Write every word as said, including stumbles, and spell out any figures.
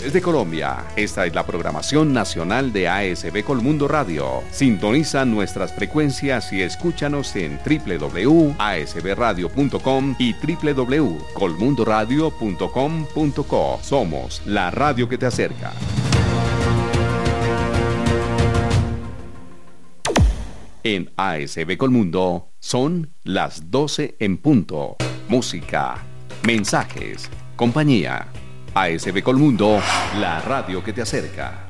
Desde Colombia, esta es la programación nacional de A S B Colmundo Radio. Sintoniza nuestras frecuencias y escúchanos en doble u doble u doble u punto a s b radio punto com y doble u doble u doble u punto colmundo radio punto com punto co. Somos la radio que te acerca. En A S B Colmundo son las doce en punto. Música, mensajes, compañía. A S B Colmundo, la radio que te acerca.